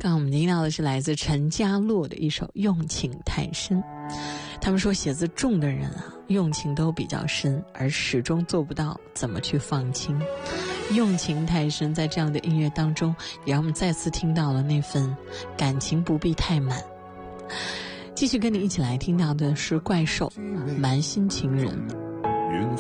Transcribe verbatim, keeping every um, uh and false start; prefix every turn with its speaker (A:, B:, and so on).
A: 刚刚我们听到的是来自陈家洛的一首《用情太深》。他们说写字重的人啊，用情都比较深，而始终做不到怎么去放轻。用情太深，在这样的音乐当中，也让我们再次听到了那份感情不必太满。继续跟你一起来听到的是怪兽《蛮心情人》。